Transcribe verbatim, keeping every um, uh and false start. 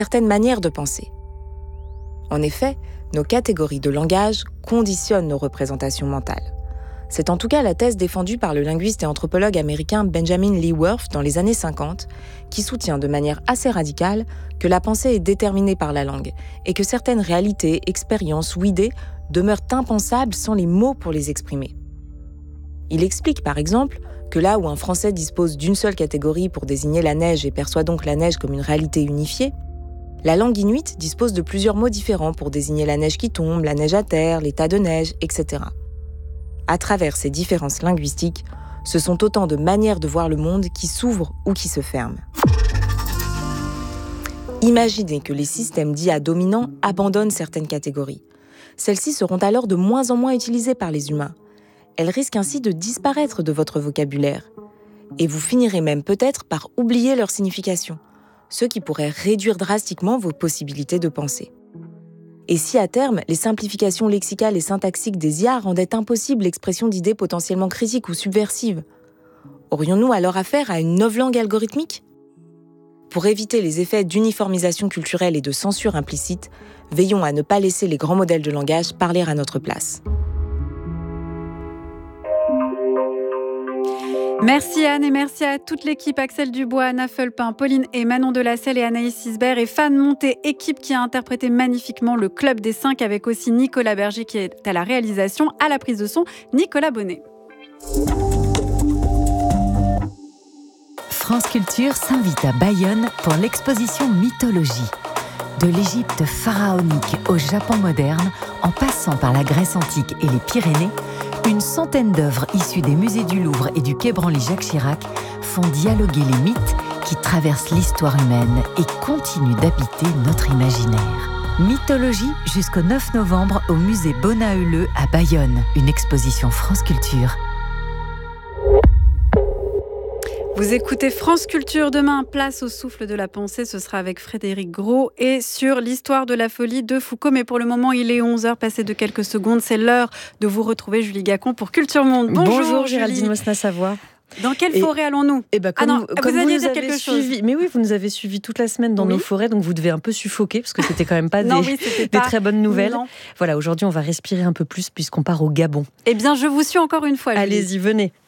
certaines manières de penser. En effet, nos catégories de langage conditionnent nos représentations mentales. C'est en tout cas la thèse défendue par le linguiste et anthropologue américain Benjamin Lee Worth dans les années cinquante, qui soutient de manière assez radicale que la pensée est déterminée par la langue et que certaines réalités, expériences ou idées demeurent impensables sans les mots pour les exprimer. Il explique par exemple que là où un Français dispose d'une seule catégorie pour désigner la neige et perçoit donc la neige comme une réalité unifiée, la langue inuite dispose de plusieurs mots différents pour désigner la neige qui tombe, la neige à terre, l'état de neige, et cetera. À travers ces différences linguistiques, ce sont autant de manières de voir le monde qui s'ouvrent ou qui se ferment. Imaginez que les systèmes dits à dominants abandonnent certaines catégories. Celles-ci seront alors de moins en moins utilisées par les humains. Elles risquent ainsi de disparaître de votre vocabulaire. Et vous finirez même peut-être par oublier leur signification, ce qui pourrait réduire drastiquement vos possibilités de penser. Et si à terme, les simplifications lexicales et syntaxiques des I A rendaient impossible l'expression d'idées potentiellement critiques ou subversives, aurions-nous alors affaire à une novlangue algorithmique ? Pour éviter les effets d'uniformisation culturelle et de censure implicite, veillons à ne pas laisser les grands modèles de langage parler à notre place. Merci Anne et merci à toute l'équipe, Axel Dubois, Anna Fulpin, Pauline et Manon Delacelle et Anaïs Isbert et Fan Monté, équipe qui a interprété magnifiquement le Club des Cinq avec aussi Nicolas Berger qui est à la réalisation, à la prise de son, Nicolas Bonnet. France Culture s'invite à Bayonne pour l'exposition Mythologie. De l'Égypte pharaonique au Japon moderne, en passant par la Grèce antique et les Pyrénées, une centaine d'œuvres issues des musées du Louvre et du quai Branly-Jacques Chirac font dialoguer les mythes qui traversent l'histoire humaine et continuent d'habiter notre imaginaire. Mythologie jusqu'au neuf novembre au musée Bonaeuleux à Bayonne, une exposition France Culture. Vous écoutez France Culture. Demain, place au souffle de la pensée. Ce sera avec Frédéric Gros et sur l'histoire de la folie de Foucault. Mais pour le moment, il est onze heures passées de quelques secondes. C'est l'heure de vous retrouver, Julie Gacon, pour Culture Monde. Bonjour, Bonjour Géraldine Mosna-Savoie. Dans quelle et, forêt allons-nous eh ben, comme, ah non, comme vous alliez vous dire nous quelque suivi, chose. Mais oui, vous nous avez suivis toute la semaine dans oui. nos forêts, donc vous devez un peu suffoquer, parce que c'était quand même pas non, des, oui, des pas... très bonnes nouvelles. Non. Voilà, aujourd'hui, on va respirer un peu plus, puisqu'on part au Gabon. Eh bien, je vous suis encore une fois, Julie. Allez-y, venez.